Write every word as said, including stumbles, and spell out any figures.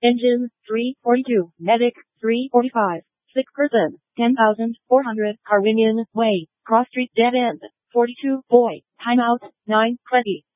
Engine, three forty-two. Medic, three forty-five. Sick person, ten thousand four hundred. Carwinian Way, Cross Street Dead End, forty-two. Boy, timeout, nine twenty.